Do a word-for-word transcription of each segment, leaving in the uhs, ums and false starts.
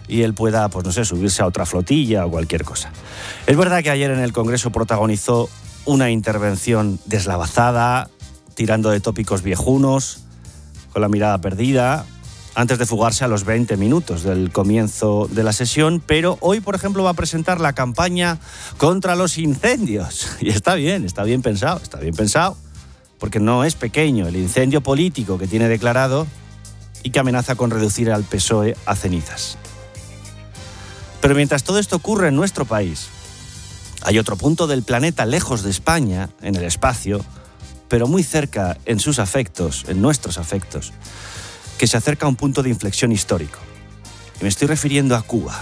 y él pueda, pues no sé, subirse a otra flotilla o cualquier cosa. Es verdad que ayer en el Congreso protagonizó una intervención deslavazada, tirando de tópicos viejunos, con la mirada perdida, antes de fugarse a los veinte minutos del comienzo de la sesión, pero hoy, por ejemplo, va a presentar la campaña contra los incendios. Y está bien, está bien pensado, está bien pensado, porque no es pequeño el incendio político que tiene declarado y que amenaza con reducir al P S O E a cenizas. Pero mientras todo esto ocurre en nuestro país, hay otro punto del planeta lejos de España, en el espacio, pero muy cerca en sus afectos, en nuestros afectos, que se acerca a un punto de inflexión histórico. Y me estoy refiriendo a Cuba.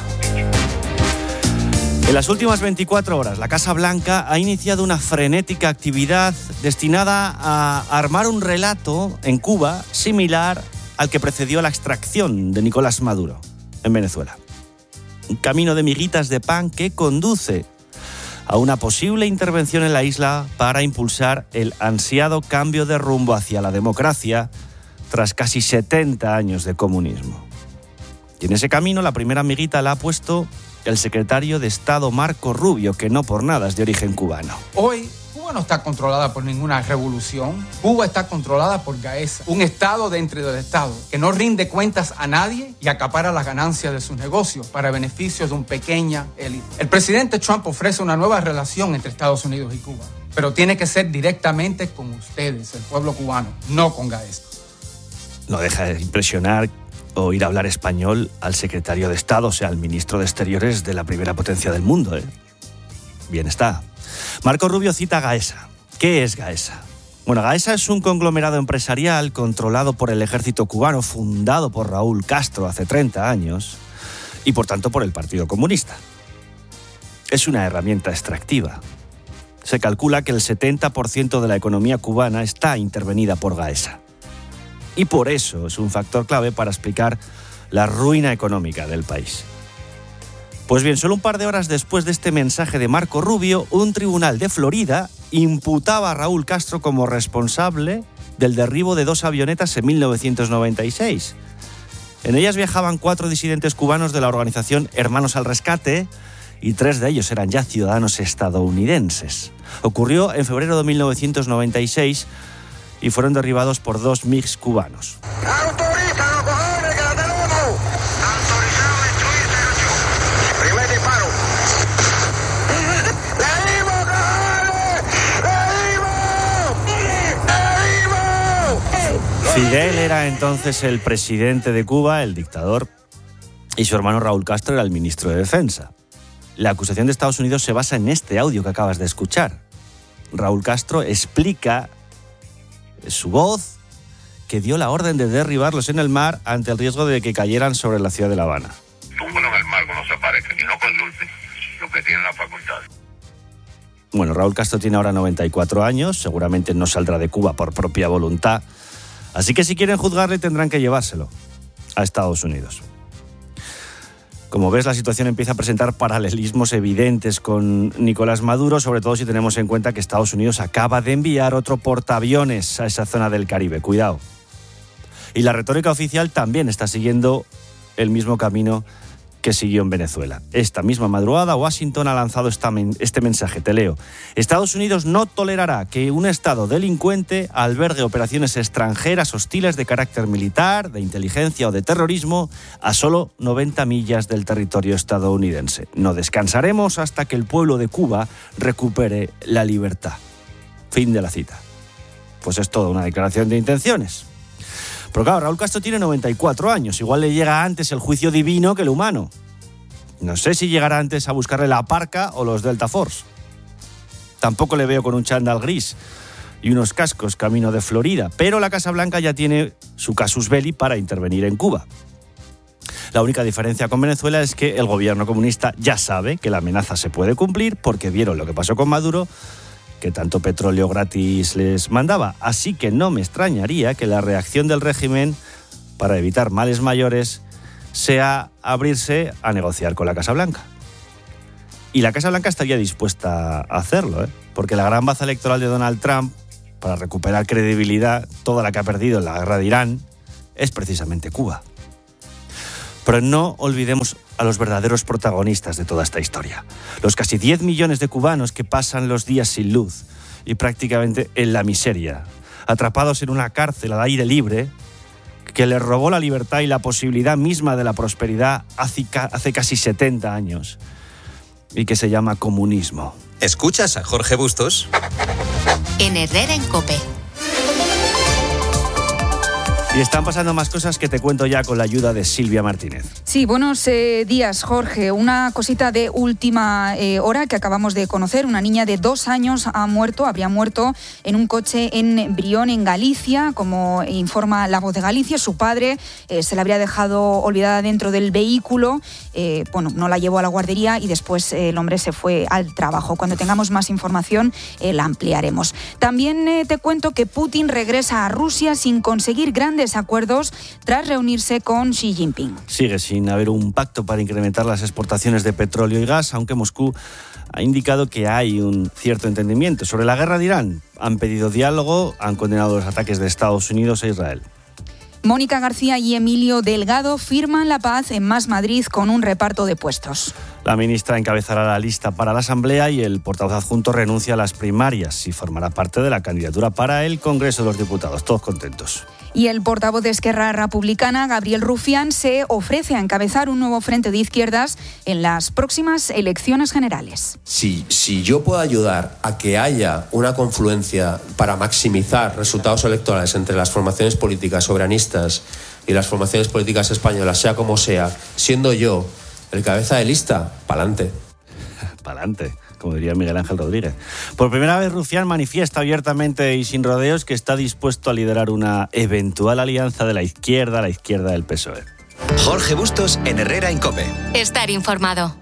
En las últimas veinticuatro horas, la Casa Blanca ha iniciado una frenética actividad destinada a armar un relato en Cuba similar al que precedió a la extracción de Nicolás Maduro en Venezuela. Un camino de miguitas de pan que conduce a una posible intervención en la isla para impulsar el ansiado cambio de rumbo hacia la democracia tras casi setenta años de comunismo. Y en ese camino la primera miguita la ha puesto el secretario de Estado Marco Rubio, que no por nada es de origen cubano. Hoy, Cuba no está controlada por ninguna revolución. Cuba está controlada por Gaesa, un Estado dentro del Estado que no rinde cuentas a nadie y acapara las ganancias de sus negocios para beneficios de una pequeña élite. El presidente Trump ofrece una nueva relación entre Estados Unidos y Cuba, pero tiene que ser directamente con ustedes, el pueblo cubano, no con Gaesa. No deja de impresionar oír hablar español al secretario de Estado, o sea, al ministro de Exteriores de la primera potencia del mundo, ¿eh? Bien está. Marco Rubio cita a Gaesa. ¿Qué es Gaesa? Bueno, Gaesa es un conglomerado empresarial controlado por el ejército cubano, fundado por Raúl Castro hace treinta años, y por tanto por el Partido Comunista. Es una herramienta extractiva. Se calcula que el setenta por ciento de la economía cubana está intervenida por Gaesa. Y por eso es un factor clave para explicar la ruina económica del país. Pues bien, solo un par de horas después de este mensaje de Marco Rubio, un tribunal de Florida imputaba a Raúl Castro como responsable del derribo de dos avionetas en mil novecientos noventa y seis. En ellas viajaban cuatro disidentes cubanos de la organización Hermanos al Rescate y tres de ellos eran ya ciudadanos estadounidenses. Ocurrió en febrero de mil novecientos noventa y seis y fueron derribados por dos MiGs cubanos. ¡Autoriza, los cojones, que la tenemos! Autorizado destruir, Sergio. Primer disparo. ¡Le dimos, cojones! ¡Le dimos! ¡Le dimos! Fidel era entonces el presidente de Cuba, el dictador, y su hermano Raúl Castro era el ministro de Defensa. La acusación de Estados Unidos se basa en este audio que acabas de escuchar. Raúl Castro explica su voz que dio la orden de derribarlos en el mar ante el riesgo de que cayeran sobre la ciudad de La Habana. Bueno, en el mar cuando se aparezcan y no conducen lo que tienen la facultad. Bueno, Raúl Castro tiene ahora noventa y cuatro años, seguramente no saldrá de Cuba por propia voluntad, así que si quieren juzgarle tendrán que llevárselo a Estados Unidos. Como ves, la situación empieza a presentar paralelismos evidentes con Nicolás Maduro, sobre todo si tenemos en cuenta que Estados Unidos acaba de enviar otro portaaviones a esa zona del Caribe. Cuidado. Y la retórica oficial también está siguiendo el mismo camino que siguió en Venezuela. Esta misma madrugada, Washington ha lanzado esta men- este mensaje, te leo. Estados Unidos no tolerará que un Estado delincuente albergue operaciones extranjeras hostiles de carácter militar, de inteligencia o de terrorismo a solo noventa millas del territorio estadounidense. No descansaremos hasta que el pueblo de Cuba recupere la libertad. Fin de la cita. Pues es toda una declaración de intenciones. Pero claro, Raúl Castro tiene noventa y cuatro años, igual le llega antes el juicio divino que el humano. No sé si llegará antes a buscarle la Parca o los Delta Force. Tampoco le veo con un chándal gris y unos cascos camino de Florida, pero la Casa Blanca ya tiene su casus belli para intervenir en Cuba. La única diferencia con Venezuela es que el gobierno comunista ya sabe que la amenaza se puede cumplir porque vieron lo que pasó con Maduro, que tanto petróleo gratis les mandaba. Así que no me extrañaría que la reacción del régimen, para evitar males mayores, sea abrirse a negociar con la Casa Blanca. Y la Casa Blanca estaría dispuesta a hacerlo, ¿eh? Porque la gran baza electoral de Donald Trump, para recuperar credibilidad, toda la que ha perdido en la guerra de Irán, es precisamente Cuba. Pero no olvidemos a los verdaderos protagonistas de toda esta historia. Los casi diez millones de cubanos que pasan los días sin luz y prácticamente en la miseria, atrapados en una cárcel al aire libre, que les robó la libertad y la posibilidad misma de la prosperidad hace, hace casi setenta años, y que se llama comunismo. ¿Escuchas a Jorge Bustos? En Herrera en COPE. Y están pasando más cosas que te cuento ya con la ayuda de Silvia Martínez. Sí, buenos eh, días, Jorge. Una cosita de última eh, hora que acabamos de conocer. Una niña de dos años ha muerto, habría muerto en un coche en Brión, en Galicia, como informa La Voz de Galicia. Su padre eh, se la habría dejado olvidada dentro del vehículo. Eh, bueno, no la llevó a la guardería y después eh, el hombre se fue al trabajo. Cuando tengamos más información, eh, la ampliaremos. También eh, te cuento que Putin regresa a Rusia sin conseguir grandes acuerdos tras reunirse con Xi Jinping. Sigue sin haber un pacto para incrementar las exportaciones de petróleo y gas, aunque Moscú ha indicado que hay un cierto entendimiento. Sobre la guerra de Irán, han pedido diálogo, han condenado los ataques de Estados Unidos e Israel. Mónica García y Emilio Delgado firman la paz en Más Madrid con un reparto de puestos. La ministra encabezará la lista para la Asamblea y el portavoz adjunto renuncia a las primarias y formará parte de la candidatura para el Congreso de los Diputados. Todos contentos. Y el portavoz de Esquerra Republicana, Gabriel Rufián, se ofrece a encabezar un nuevo frente de izquierdas en las próximas elecciones generales. Si, si yo puedo ayudar a que haya una confluencia para maximizar resultados electorales entre las formaciones políticas soberanistas y las formaciones políticas españolas, sea como sea, siendo yo el cabeza de lista, pa'lante. Pa'lante, como diría Miguel Ángel Rodríguez. Por primera vez, Rufián manifiesta abiertamente y sin rodeos que está dispuesto a liderar una eventual alianza de la izquierda a la izquierda del P S O E. Jorge Bustos en Herrera en COPE. Estar informado.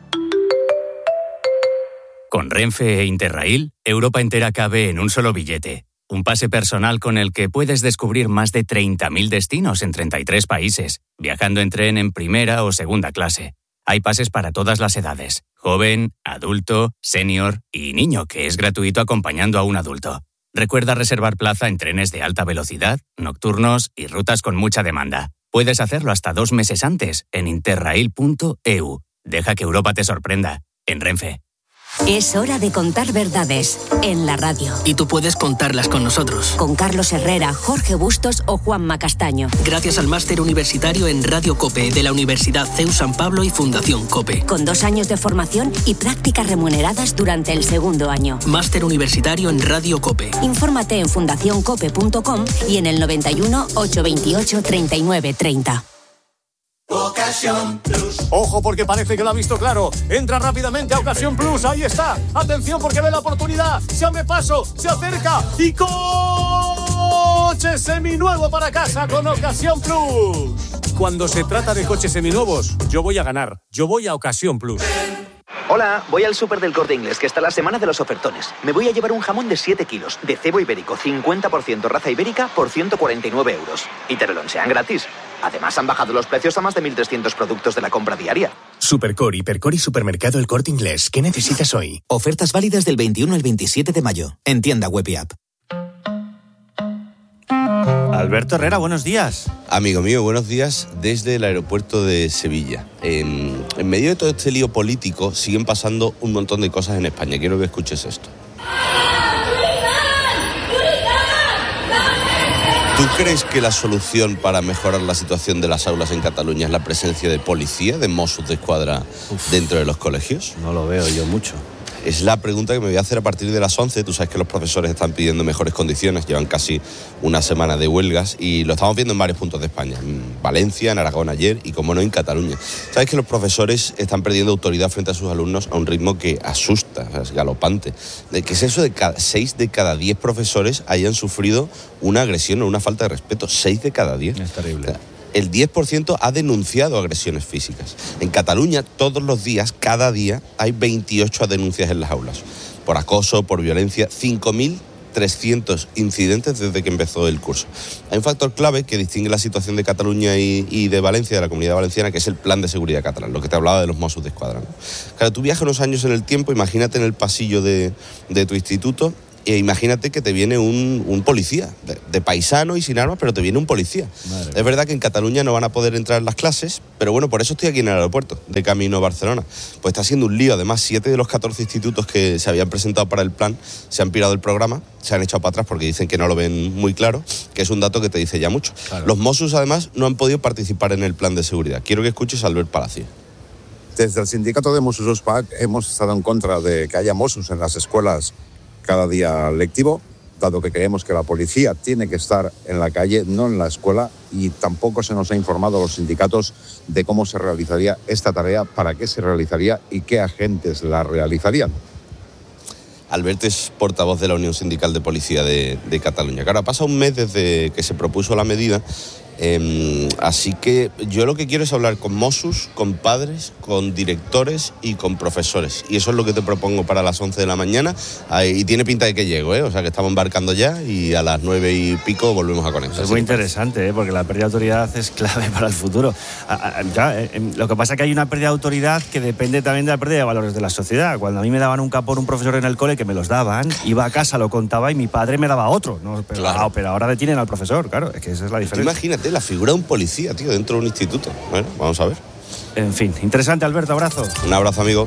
Con Renfe e Interrail, Europa entera cabe en un solo billete. Un pase personal con el que puedes descubrir más de treinta mil destinos en treinta y tres países, viajando en tren en primera o segunda clase. Hay pases para todas las edades, joven, adulto, senior y niño, que es gratuito acompañando a un adulto. Recuerda reservar plaza en trenes de alta velocidad, nocturnos y rutas con mucha demanda. Puedes hacerlo hasta dos meses antes en interrail punto e u. Deja que Europa te sorprenda. En Renfe. Es hora de contar verdades en la radio. Y tú puedes contarlas con nosotros. Con Carlos Herrera, Jorge Bustos o Juanma Castaño. Gracias al máster universitario en Radio COPE de la Universidad C E U San Pablo y Fundación COPE. Con dos años de formación y prácticas remuneradas durante el segundo año. Máster universitario en Radio COPE. Infórmate en fundación cope punto com y en el noventa y uno, ochocientos veintiocho, treinta y nueve treinta. Ocasión Plus. Ojo, porque parece que lo ha visto claro. Entra rápidamente a Ocasión Plus. Ahí está. Atención, porque ve la oportunidad. Se abre paso, se acerca y coche seminuevo para casa con Ocasión Plus. Cuando se trata de coches seminuevos, yo voy a ganar. Yo voy a Ocasión Plus. Hola, voy al súper del Corte Inglés, que está la semana de los ofertones. Me voy a llevar un jamón de siete kilos, de cebo ibérico, cincuenta por ciento raza ibérica, por ciento cuarenta y nueve euros. Y te lo lonchean gratis. Además, han bajado los precios a más de mil trescientos productos de la compra diaria. Supercore, Hipercore y Supermercado El Corte Inglés. ¿Qué necesitas hoy? Ofertas válidas del veintiuno al veintisiete de mayo. En tienda web y app. Alberto Herrera, buenos días. Amigo mío, buenos días desde el aeropuerto de Sevilla. En, en medio de todo este lío político siguen pasando un montón de cosas en España. Quiero que escuches esto. ¿Tú crees que la solución para mejorar la situación de las aulas en Cataluña es la presencia de policía, de Mossos d'Esquadra dentro de los colegios? No lo veo yo mucho. Es la pregunta que me voy a hacer a partir de las once. Tú sabes que los profesores están pidiendo mejores condiciones, llevan casi una semana de huelgas y lo estamos viendo en varios puntos de España, en Valencia, en Aragón ayer y, como no, en Cataluña. Sabes que los profesores están perdiendo autoridad frente a sus alumnos a un ritmo que asusta, es galopante. ¿Qué es eso de que seis de cada diez profesores hayan sufrido una agresión o una falta de respeto? Seis de cada diez. Es terrible. O sea, el diez por ciento ha denunciado agresiones físicas. En Cataluña, todos los días, cada día, hay veintiocho denuncias en las aulas. Por acoso, por violencia, cinco mil trescientos incidentes desde que empezó el curso. Hay un factor clave que distingue la situación de Cataluña y, y de Valencia, de la Comunidad Valenciana, que es el plan de seguridad catalán, lo que te hablaba de los Mossos d'Esquadra, ¿no? Claro, tú viajas unos años en el tiempo, imagínate en el pasillo de, de tu instituto E imagínate que te viene un, un policía, de, de paisano y sin armas, pero te viene un policía. Madre es verdad que en Cataluña no van a poder entrar en las clases, pero bueno, por eso estoy aquí en el aeropuerto, de camino a Barcelona. Pues está siendo un lío. Además, siete de los catorce institutos que se habían presentado para el plan se han pirado del programa, se han echado para atrás porque dicen que no lo ven muy claro, que es un dato que te dice ya mucho. Claro. Los Mossos, además, no han podido participar en el plan de seguridad. Quiero que escuches a Albert Palacio. Desde el sindicato de Mossos Escuadra hemos estado en contra de que haya Mossos en las escuelas cada día lectivo, dado que creemos que la policía tiene que estar en la calle, no en la escuela, y tampoco se nos ha informado a los sindicatos de cómo se realizaría esta tarea, para qué se realizaría y qué agentes la realizarían. Albert es portavoz de la Unión Sindical de Policía de, de Cataluña. Claro, ha pasado un mes desde que se propuso la medida, eh, así que yo lo que quiero es hablar con Mossos, con padres, con directores y con profesores. Y eso es lo que te propongo para las once de la mañana. Ahí, y tiene pinta de que llego, ¿eh? O sea que estamos embarcando ya y a las nueve y pico volvemos a conectar. Eso es muy interesante, ¿eh? Porque la pérdida de autoridad es clave para el futuro. Ah, ah, ya, eh, lo que pasa es que hay una pérdida de autoridad que depende también de la pérdida de valores de la sociedad. Cuando a mí me daban un capón un profesor en el cole, que me los daban, iba a casa, lo contaba y mi padre me daba otro. ¿No? Pero, claro. ah, pero ahora detienen al profesor, claro, es que esa es la diferencia. Imagínate la figura de un policía, tío, dentro de un instituto. Bueno, vamos a ver. En fin, interesante, Alberto, abrazo. Un abrazo, amigo.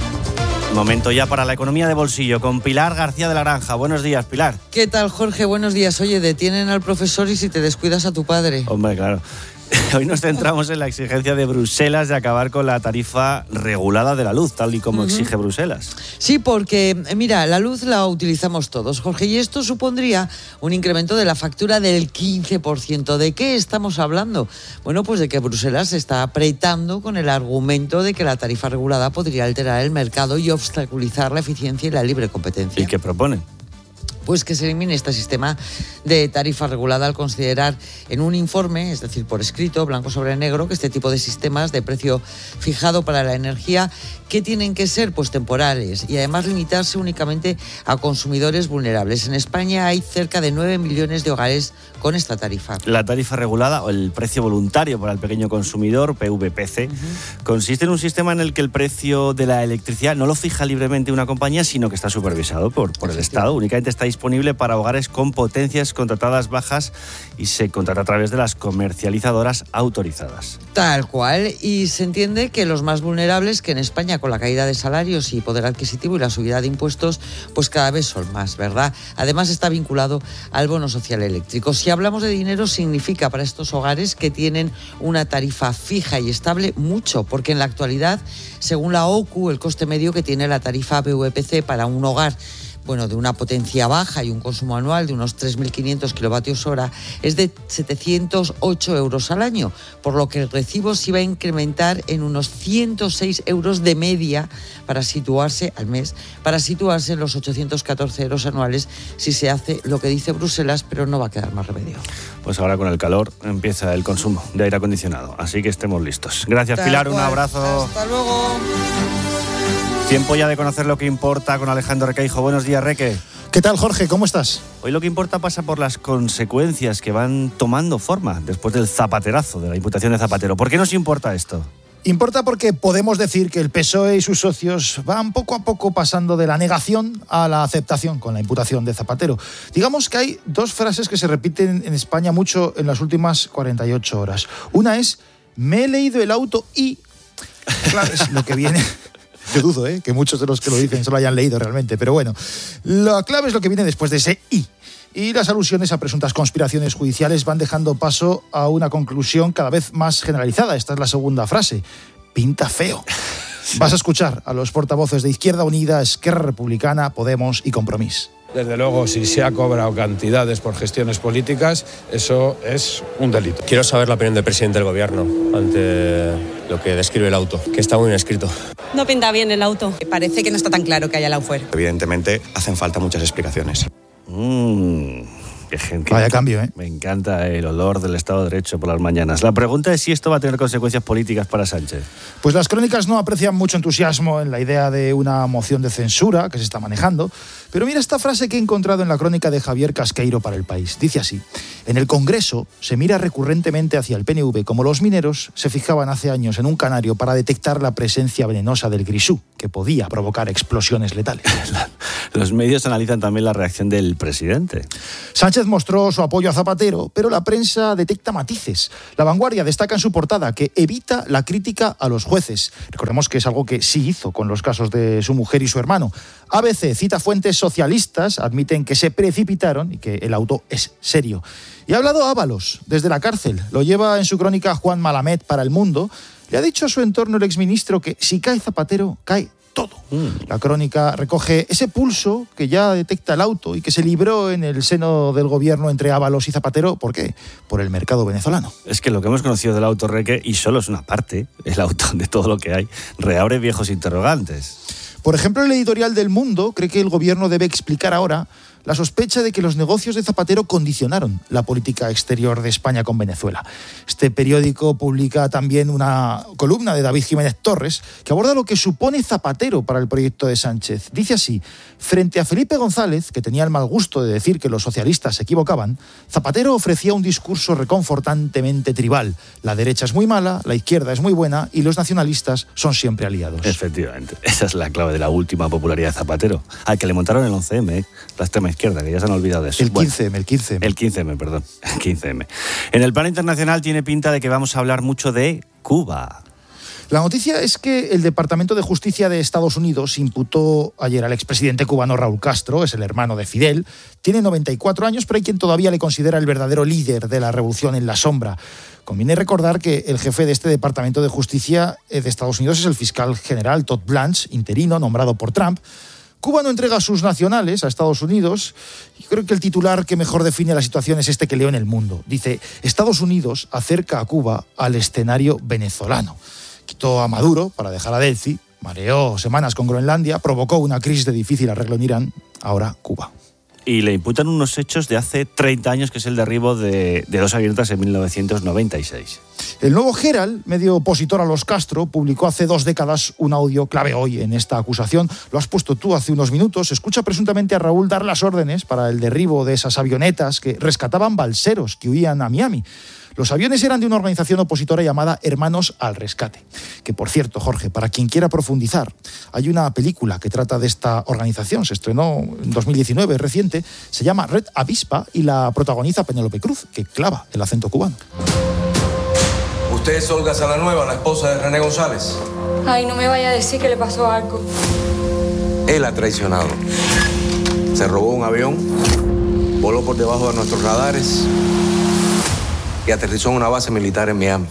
Momento ya para la economía de bolsillo con Pilar García de la Granja. Buenos días, Pilar. ¿Qué tal, Jorge? Buenos días. Oye, detienen al profesor y si te descuidas a tu padre. Hombre, claro. Hoy nos centramos en la exigencia de Bruselas de acabar con la tarifa regulada de la luz, tal y como uh-huh. exige Bruselas. Sí, porque, mira, la luz la utilizamos todos, Jorge, y esto supondría un incremento de la factura del quince por ciento. ¿De qué estamos hablando? Bueno, pues de que Bruselas se está apretando con el argumento de que la tarifa regulada podría alterar el mercado y obstaculizar la eficiencia y la libre competencia. ¿Y qué proponen? Pues que se elimine este sistema de tarifa regulada al considerar en un informe, es decir, por escrito, blanco sobre negro, que este tipo de sistemas de precio fijado para la energía, que tienen que ser pues temporales y además limitarse únicamente a consumidores vulnerables. En España hay cerca de nueve millones de hogares con esta tarifa. La tarifa regulada o el precio voluntario para el pequeño consumidor, P V P C, uh-huh. consiste en un sistema en el que el precio de la electricidad no lo fija libremente una compañía, sino que está supervisado por, por el Estado. Únicamente está disponible para hogares con potencias contratadas bajas y se contrata a través de las comercializadoras autorizadas. Tal cual, y se entiende que los más vulnerables, que en España con la caída de salarios y poder adquisitivo y la subida de impuestos, pues cada vez son más, ¿verdad? Además está vinculado al bono social eléctrico. Si hablamos de dinero, significa para estos hogares que tienen una tarifa fija y estable mucho, porque en la actualidad, según la O C U, el coste medio que tiene la tarifa P V P C para un hogar bueno, de una potencia baja y un consumo anual de unos tres mil quinientos kilovatios hora es de setecientos ocho euros al año, por lo que el recibo se iba a incrementar en unos ciento seis euros de media para situarse al mes, para situarse en los ochocientos catorce euros anuales si se hace lo que dice Bruselas, pero no va a quedar más remedio. Pues ahora con el calor empieza el consumo de aire acondicionado, así que estemos listos. Gracias, Tal Pilar, cual. Un abrazo. Hasta luego. Tiempo ya de conocer lo que importa con Alejandro Requeijo. Buenos días, Reque. ¿Qué tal, Jorge? ¿Cómo estás? Hoy lo que importa pasa por las consecuencias que van tomando forma después del zapaterazo, de la imputación de Zapatero. ¿Por qué nos importa esto? Importa porque podemos decir que el P S O E y sus socios van poco a poco pasando de la negación a la aceptación con la imputación de Zapatero. Digamos que hay dos frases que se repiten en España mucho en las últimas cuarenta y ocho horas. Una es, me he leído el auto y... Claro, es lo que viene... Yo dudo, ¿eh? que muchos de los que lo dicen se lo hayan leído realmente, pero bueno, la clave es lo que viene después de ese I. Y las alusiones a presuntas conspiraciones judiciales van dejando paso a una conclusión cada vez más generalizada. Esta es la segunda frase. Pinta feo. Vas a escuchar a los portavoces de Izquierda Unida, Esquerra Republicana, Podemos y Compromís. Desde luego, si se ha cobrado cantidades por gestiones políticas, eso es un delito. Quiero saber la opinión del presidente del gobierno ante lo que describe el auto, que está muy bien escrito. No pinta bien el auto. Parece que no está tan claro que haya Lawfare. Evidentemente, hacen falta muchas explicaciones. Mmm... Vaya cambio, ¿eh? Me encanta el olor del Estado de Derecho por las mañanas. La pregunta es si esto va a tener consecuencias políticas para Sánchez. Pues las crónicas no aprecian mucho entusiasmo en la idea de una moción de censura que se está manejando. Pero mira esta frase que he encontrado en la crónica de Javier Casqueiro para El País. Dice así: en el Congreso se mira recurrentemente hacia el P N V como los mineros se fijaban hace años en un canario para detectar la presencia venenosa del grisú, que podía provocar explosiones letales. La, Los medios analizan también la reacción del presidente. Sánchez mostró su apoyo a Zapatero, pero la prensa detecta matices. La Vanguardia destaca en su portada que evita la crítica a los jueces. Recordemos que es algo que sí hizo con los casos de su mujer y su hermano. A B C cita fuentes socialistas, admiten que se precipitaron y que el auto es serio. Y ha hablado Ábalos desde la cárcel. Lo lleva en su crónica Juan Malamed para El Mundo. Le ha dicho a su entorno el exministro que si cae Zapatero, cae todo. Mm. La crónica recoge ese pulso que ya detecta el auto y que se libró en el seno del gobierno entre Ábalos y Zapatero. ¿Por qué? Por el mercado venezolano. Es que lo que hemos conocido del auto Reque, y solo es una parte, el auto de todo lo que hay, reabre viejos interrogantes. Por ejemplo, el editorial del Mundo cree que el gobierno debe explicar ahora la sospecha de que los negocios de Zapatero condicionaron la política exterior de España con Venezuela. Este periódico publica también una columna de David Jiménez Torres que aborda lo que supone Zapatero para el proyecto de Sánchez. Dice así: frente a Felipe González, que tenía el mal gusto de decir que los socialistas se equivocaban, Zapatero ofrecía un discurso reconfortantemente tribal. La derecha es muy mala, la izquierda es muy buena y los nacionalistas son siempre aliados. Efectivamente, esa es la clave de la última popularidad de Zapatero, al que le montaron el once eme, ¿eh? La extrema izquierda, que ya se han olvidado de eso. El quince eme, el quince eme. El quince eme, perdón. El quince eme. En el plano internacional tiene pinta de que vamos a hablar mucho de Cuba. La noticia es que el Departamento de Justicia de Estados Unidos imputó ayer al expresidente cubano Raúl Castro, es el hermano de Fidel, tiene noventa y cuatro años, pero hay quien todavía le considera el verdadero líder de la revolución en la sombra. Conviene recordar que el jefe de este Departamento de Justicia de Estados Unidos es el fiscal general Todd Blanche, interino, nombrado por Trump. Cuba no entrega a sus nacionales a Estados Unidos y creo que el titular que mejor define la situación es este que leo en El Mundo. Dice: Estados Unidos acerca a Cuba al escenario venezolano. Quitó a Maduro para dejar a Delcy, mareó semanas con Groenlandia, provocó una crisis de difícil arreglo en Irán, ahora Cuba. Y le imputan unos hechos de hace treinta años, que es el derribo de, de dos avionetas en mil novecientos noventa y seis. El nuevo Herald, medio opositor a los Castro, publicó hace dos décadas un audio clave hoy en esta acusación. Lo has puesto tú hace unos minutos. Escucha presuntamente a Raúl dar las órdenes para el derribo de esas avionetas que rescataban balseros que huían a Miami. Los aviones eran de una organización opositora llamada Hermanos al Rescate. Que, por cierto, Jorge, para quien quiera profundizar, hay una película que trata de esta organización. Se estrenó en dos mil diecinueve, reciente. Se llama Red Avispa y la protagoniza Penélope Cruz, que clava el acento cubano. ¿Usted es Olga Salanueva, la esposa de René González? Ay, no me vaya a decir que le pasó algo. Él ha traicionado. Se robó un avión, voló por debajo de nuestros radares y aterrizó en una base militar en Miami.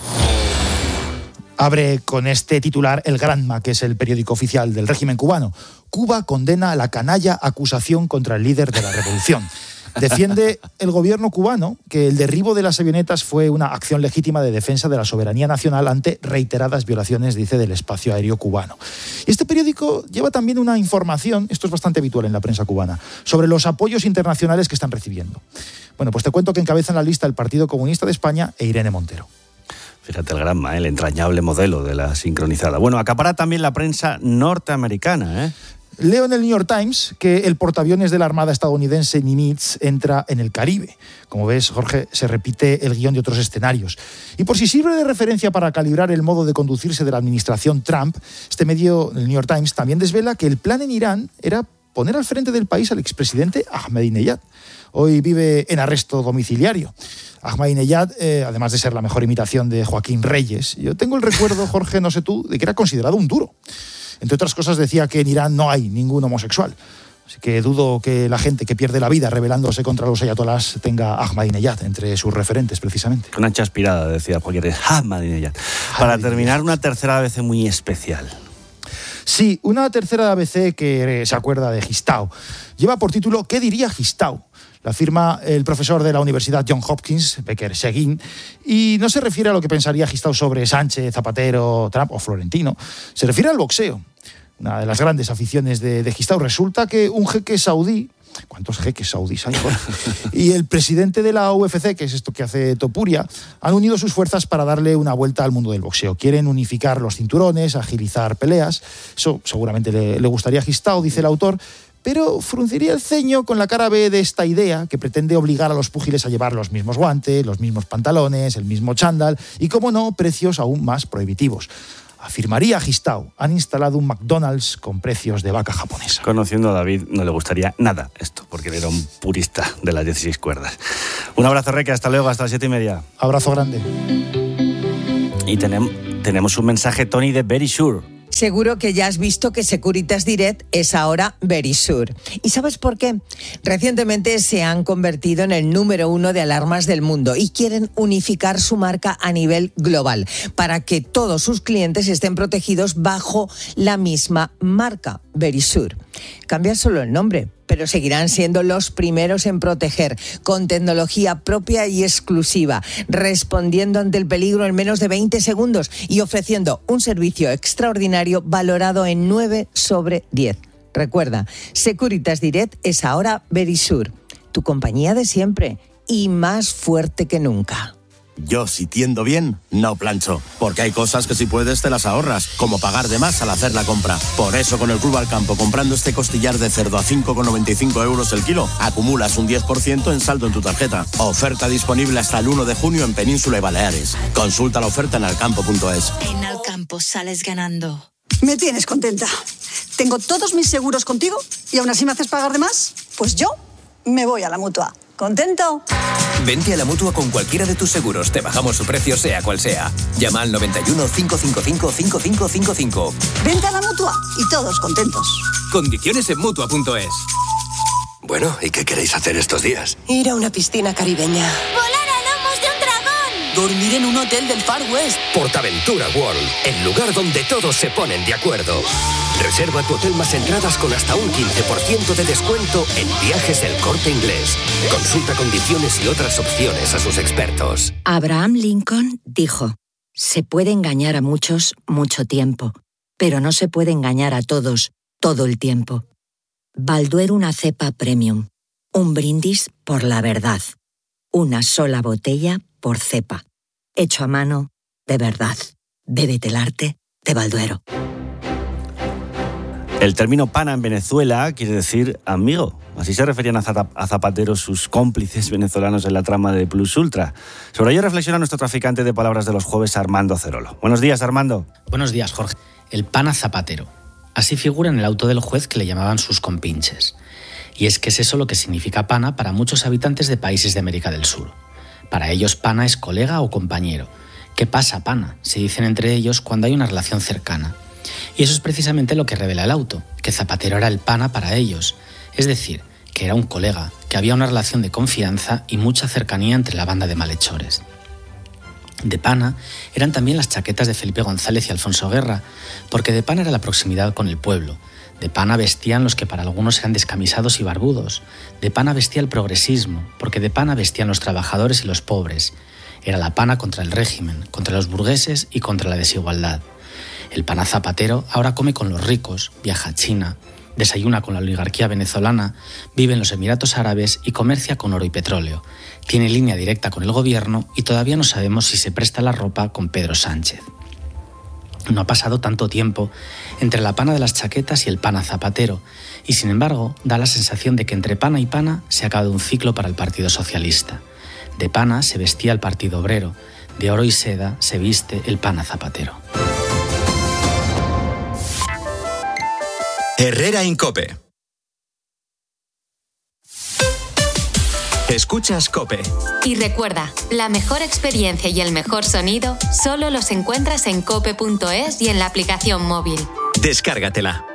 Abre con este titular El Granma, que es el periódico oficial del régimen cubano. Cuba condena la canalla acusación contra el líder de la revolución. Defiende el gobierno cubano que el derribo de las avionetas fue una acción legítima de defensa de la soberanía nacional ante reiteradas violaciones, dice, del espacio aéreo cubano. Y este periódico lleva también una información, esto es bastante habitual en la prensa cubana, sobre los apoyos internacionales que están recibiendo. Bueno, pues te cuento que encabezan la lista el Partido Comunista de España e Irene Montero. Fíjate el Granma, ¿eh? El entrañable modelo de la sincronizada. Bueno, acapara también la prensa norteamericana, ¿eh? Leo en el New York Times que el portaaviones de la Armada estadounidense Nimitz entra en el Caribe. Como ves, Jorge, se repite el guión de otros escenarios. Y por si sirve de referencia para calibrar el modo de conducirse de la administración Trump, este medio, el New York Times, también desvela que el plan en Irán era poner al frente del país al expresidente Ahmadinejad. Hoy vive en arresto domiciliario. Ahmadinejad, eh, además de ser la mejor imitación de Joaquín Reyes, yo tengo el recuerdo, Jorge, no sé tú, de que era considerado un duro. Entre otras cosas decía que en Irán no hay ningún homosexual. Así que dudo que la gente que pierde la vida rebelándose contra los ayatolás tenga a Ahmadinejad entre sus referentes, precisamente. Una chaspirada, decía cualquier Ahmadinejad. Para terminar, una tercera A B C muy especial. Sí, una tercera A B C que se acuerda de Gistau. Lleva por título ¿Qué diría Gistau? La firma el profesor de la Universidad Johns Hopkins, Becker Seguin, y no se refiere a lo que pensaría Gistau sobre Sánchez, Zapatero, Trump o Florentino. Se refiere al boxeo, una de las grandes aficiones de, de Gistau. Resulta que un jeque saudí, ¿cuántos jeques saudíes hay? Y el presidente de la U F C, que es esto que hace Topuria, han unido sus fuerzas para darle una vuelta al mundo del boxeo. Quieren unificar los cinturones, agilizar peleas. Eso seguramente le, le gustaría a Gistau, dice el autor, pero frunciría el ceño con la cara B de esta idea que pretende obligar a los púgiles a llevar los mismos guantes, los mismos pantalones, el mismo chándal y, como no, precios aún más prohibitivos. afirmaría Gistau, han instalado un McDonald's con precios de vaca japonesa. Conociendo a David, no le gustaría nada esto, porque él era un purista de las dieciséis cuerdas. Un abrazo, Reque, hasta luego, hasta las siete y media. Abrazo grande. Y tenemos, tenemos un mensaje, Tony, de Very Sure. Seguro que ya has visto que Securitas Direct es ahora Verisure. ¿Y sabes por qué? Recientemente se han convertido en el número uno de alarmas del mundo y quieren unificar su marca a nivel global para que todos sus clientes estén protegidos bajo la misma marca, Verisure. Cambia solo el nombre, pero seguirán siendo los primeros en proteger, con tecnología propia y exclusiva, respondiendo ante el peligro en menos de veinte segundos y ofreciendo un servicio extraordinario valorado en nueve sobre diez. Recuerda, Securitas Direct es ahora Verisure, tu compañía de siempre y más fuerte que nunca. Yo, si tiendo bien, no plancho, porque hay cosas que si puedes te las ahorras, como pagar de más al hacer la compra. Por eso con el Club Alcampo, comprando este costillar de cerdo a cinco con noventa y cinco euros el kilo, acumulas un diez por ciento en saldo en tu tarjeta. Oferta disponible hasta el uno de junio en Península y Baleares. Consulta la oferta en alcampo punto es. En Alcampo sales ganando. Me tienes contenta. Tengo todos mis seguros contigo y aún así me haces pagar de más. Pues yo me voy a la Mutua. ¿Contento? Vente a la Mutua con cualquiera de tus seguros. Te bajamos su precio sea cual sea. Llama al noventa y uno, cinco cinco cinco, cinco cinco cinco cinco. Vente a la Mutua y todos contentos. Condiciones en Mutua punto es. Bueno, ¿y qué queréis hacer estos días? Ir a una piscina caribeña. ¡Volar a lomos de un dragón! Dormir en un hotel del Far West. Portaventura World, el lugar donde todos se ponen de acuerdo. Reserva tu hotel más entradas con hasta un quince por ciento de descuento en Viajes El Corte Inglés. Consulta condiciones y otras opciones a sus expertos. Abraham Lincoln dijo: se puede engañar a muchos mucho tiempo, pero no se puede engañar a todos todo el tiempo. Balduero, una cepa premium. Un brindis por la verdad. Una sola botella por cepa. Hecho a mano, de verdad. Bébete el arte de Balduero. El término pana en Venezuela quiere decir amigo. Así se referían a Zapatero sus cómplices venezolanos en la trama de Plus Ultra. Sobre ello reflexiona nuestro traficante de palabras de los jueves, Armando Cerolo. Buenos días, Armando. Buenos días, Jorge. El pana Zapatero. Así figura en el auto del juez que le llamaban sus compinches. Y es que es eso lo que significa pana para muchos habitantes de países de América del Sur. Para ellos pana es colega o compañero. ¿Qué pasa, pana?, se dicen entre ellos cuando hay una relación cercana. Y eso es precisamente lo que revela el auto, que Zapatero era el pana para ellos. Es decir, que era un colega, que había una relación de confianza y mucha cercanía entre la banda de malhechores. De pana eran también las chaquetas de Felipe González y Alfonso Guerra, porque de pana era la proximidad con el pueblo. De pana vestían los que para algunos eran descamisados y barbudos. De pana vestía el progresismo, porque de pana vestían los trabajadores y los pobres. Era la pana contra el régimen, contra los burgueses y contra la desigualdad. El pana Zapatero ahora come con los ricos, viaja a China, desayuna con la oligarquía venezolana, vive en los Emiratos Árabes y comercia con oro y petróleo. Tiene línea directa con el gobierno y todavía no sabemos si se presta la ropa con Pedro Sánchez. No ha pasado tanto tiempo entre la pana de las chaquetas y el pana Zapatero, y sin embargo da la sensación de que entre pana y pana se ha acabado un ciclo para el Partido Socialista. De pana se vestía el Partido Obrero, de oro y seda se viste el pana Zapatero. Herrera Incope. Escuchas COPE. Y recuerda, la mejor experiencia y el mejor sonido solo los encuentras en cope punto es y en la aplicación móvil. Descárgatela.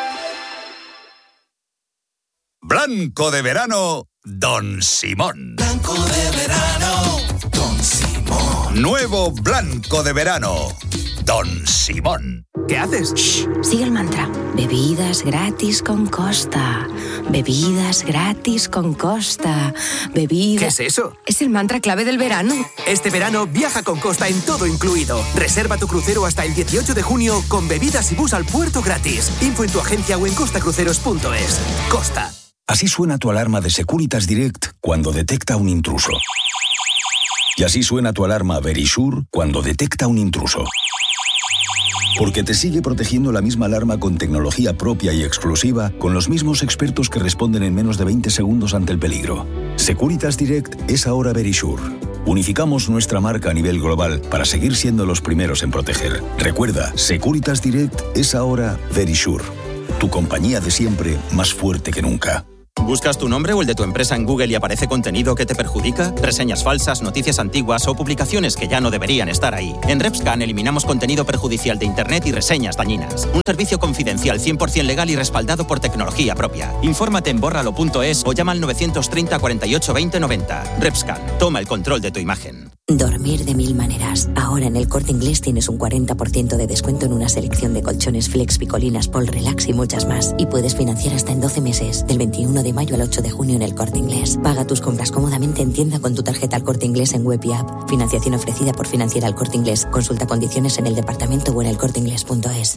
Blanco de verano, Don Simón. Blanco de verano, Don Simón. Nuevo blanco de verano, Don Simón. ¿Qué haces? Shh, sigue el mantra. Bebidas gratis con Costa. Bebidas gratis con Costa. Bebidas... ¿Qué es eso? Es el mantra clave del verano. Este verano viaja con Costa en todo incluido. Reserva tu crucero hasta el dieciocho de junio con bebidas y bus al puerto gratis. Info en tu agencia o en costa cruceros punto es. Costa. Así suena tu alarma de Securitas Direct cuando detecta un intruso. Y así suena tu alarma Verisure cuando detecta un intruso. Porque te sigue protegiendo la misma alarma con tecnología propia y exclusiva, con los mismos expertos que responden en menos de veinte segundos ante el peligro. Securitas Direct es ahora Verisure. Unificamos nuestra marca a nivel global para seguir siendo los primeros en proteger. Recuerda, Securitas Direct es ahora Verisure. Tu compañía de siempre, más fuerte que nunca. ¿Buscas tu nombre o el de tu empresa en Google y aparece contenido que te perjudica? Reseñas falsas, noticias antiguas o publicaciones que ya no deberían estar ahí. En RepScan eliminamos contenido perjudicial de Internet y reseñas dañinas. Un servicio confidencial cien por ciento legal y respaldado por tecnología propia. Infórmate en bórralo punto es o llama al novecientos treinta, cuarenta y ocho, veinte, noventa. RepScan, toma el control de tu imagen. Dormir de mil maneras. Ahora en El Corte Inglés tienes un cuarenta por ciento de descuento en una selección de colchones Flex, Picolinas, Pol Relax y muchas más. Y puedes financiar hasta en doce meses, del veintiuno de mayo al ocho de junio en El Corte Inglés. Paga tus compras cómodamente en tienda con tu tarjeta El Corte Inglés en web y app. Financiación ofrecida por Financiera El Corte Inglés. Consulta condiciones en el departamento o en el corte inglés punto es.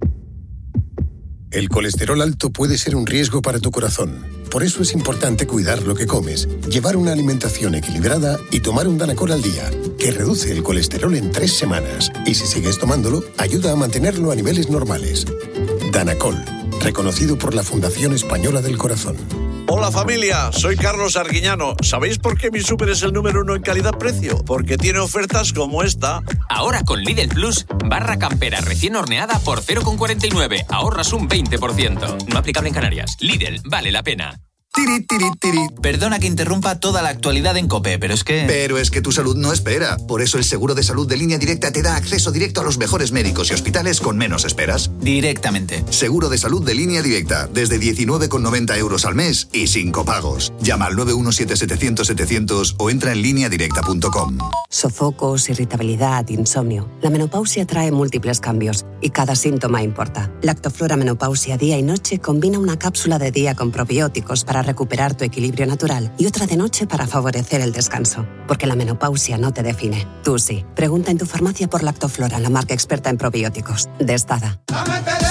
El colesterol alto puede ser un riesgo para tu corazón. Por eso es importante cuidar lo que comes, llevar una alimentación equilibrada y tomar un Danacol al día, que reduce el colesterol en tres semanas. Y si sigues tomándolo, ayuda a mantenerlo a niveles normales. Danacol, reconocido por la Fundación Española del Corazón. Hola familia, soy Carlos Arguiñano. ¿Sabéis por qué mi súper es el número uno en calidad-precio? Porque tiene ofertas como esta. Ahora con Lidl Plus, barra campera recién horneada por cero coma cuarenta y nueve. Ahorras un veinte por ciento. No aplicable en Canarias. Lidl, vale la pena. Tiri, tiri, tiri. Perdona que interrumpa toda la actualidad en COPE, pero es que... Pero es que tu salud no espera. Por eso el seguro de salud de Línea Directa te da acceso directo a los mejores médicos y hospitales con menos esperas. Directamente. Seguro de salud de Línea Directa, desde diecinueve con noventa euros al mes y sin copagos. Llama al nueve uno siete, setecientos, setecientos o entra en línea directa punto com. Sofocos, irritabilidad, insomnio. La menopausia trae múltiples cambios y cada síntoma importa. Lactoflora Menopausia Día y Noche combina una cápsula de día con probióticos para recuperar tu equilibrio natural y otra de noche para favorecer el descanso. Porque la menopausia no te define. Tú sí. Pregunta en tu farmacia por Lactoflora, la marca experta en probióticos. De Estada.